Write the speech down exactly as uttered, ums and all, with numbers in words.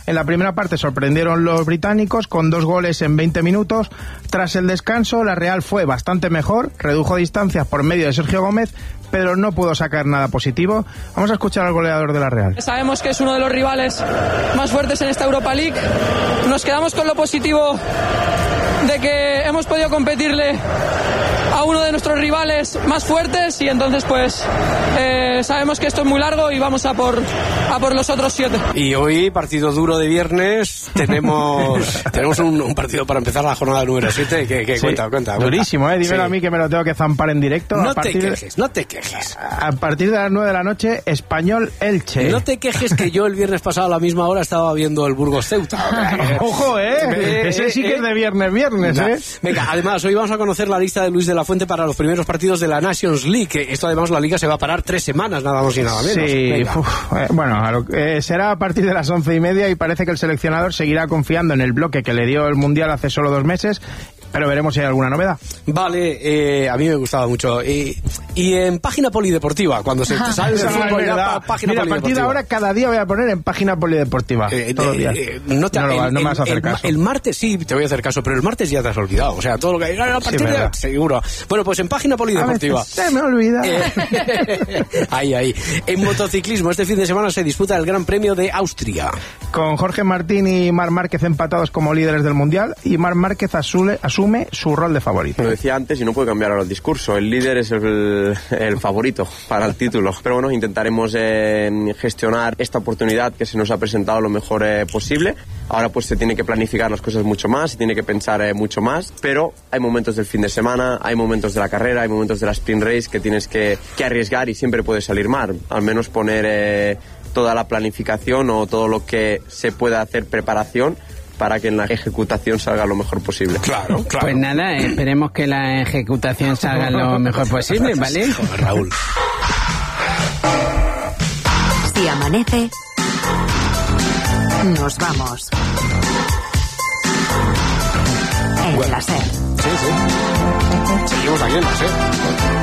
En la primera parte sorprendieron los británicos con dos goles en veinte minutos. Tras el descanso, la Real fue bastante mejor, redujo distancias por medio de Sergio Gómez, pero no pudo sacar nada positivo. Vamos a escuchar al goleador de la Real. Sabemos que es uno de los rivales más fuertes en esta Europa League. Nos quedamos con lo positivo de que hemos podido competirle a uno de nuestros rivales más fuertes y entonces pues eh, sabemos que esto es muy largo y vamos a por, a por los otros siete. Y hoy, partido duro de viernes, tenemos tenemos un, un partido para empezar la jornada número siete. Que, que sí, cuenta, cuenta, cuenta. Durísimo, ¿eh? Dímelo sí. a mí que me lo tengo que zampar en directo. No a te partir quejes, no te quejes. A partir de las nueve de la noche, Español-Elche. No te quejes que yo el viernes pasado a la misma hora estaba viendo el Burgos-Ceuta. ¡Ojo, eh! eh Ese sí que eh, es de viernes, viernes, ¿eh? Venga, además, hoy vamos a conocer la lista de Luis de la Fuente para los primeros partidos de la Nations League. Que esto, además, la Liga se va a parar tres semanas, nada más y nada menos. Sí, uf, eh, bueno, a lo, eh, será a partir de las once y media y parece que el seleccionador seguirá confiando en el bloque que le dio el Mundial hace solo dos meses. Pero veremos si hay alguna novedad. Vale, eh, a mí me gustaba mucho. Y, y en página polideportiva, cuando se te sale el fútbol, ya, página Mira, a partir de ahora, cada día voy a poner en página polideportiva. Eh, todos los días. Eh, no, te, no, el, lo, no el, me vas a hacer el, caso. El martes sí, te voy a hacer caso, pero el martes ya te has olvidado. O sea, todo lo que hay a partir sí, de seguro. Bueno, pues en página polideportiva. Se me olvida. Eh, ahí, ahí. En motociclismo, este fin de semana se disputa el Gran Premio de Austria. Con Jorge Martín y Marc Márquez empatados como líderes del Mundial, y Marc Márquez asume, asume su rol de favorito. Lo decía antes y no puedo cambiar ahora el discurso. El líder es el, el favorito para el título. Pero bueno, intentaremos eh, gestionar esta oportunidad que se nos ha presentado lo mejor eh, posible. Ahora pues se tiene que planificar las cosas mucho más, se tiene que pensar eh, mucho más. Pero hay momentos del fin de semana, hay momentos de la carrera, hay momentos de la sprint race que tienes que, que arriesgar y siempre puede salir mal. Al menos poner eh, toda la planificación o todo lo que se pueda hacer preparación para que en la ejecutación salga lo mejor posible. Claro, claro. Pues nada, esperemos que la ejecutación salga lo mejor posible, ¿vale? Joder, Raúl. Si amanece, nos vamos. En Bueno. la SER. Sí, sí. Seguimos aquí en la SER.